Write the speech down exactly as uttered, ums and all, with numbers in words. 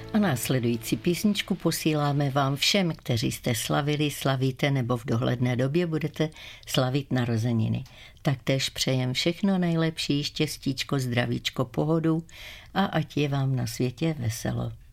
A následující písničku posíláme vám všem, kteří jste slavili, slavíte nebo v dohledné době budete slavit narozeniny. Taktéž přejem všechno nejlepší, štěstíčko, zdravíčko, pohodu a ať je vám na světě veselo.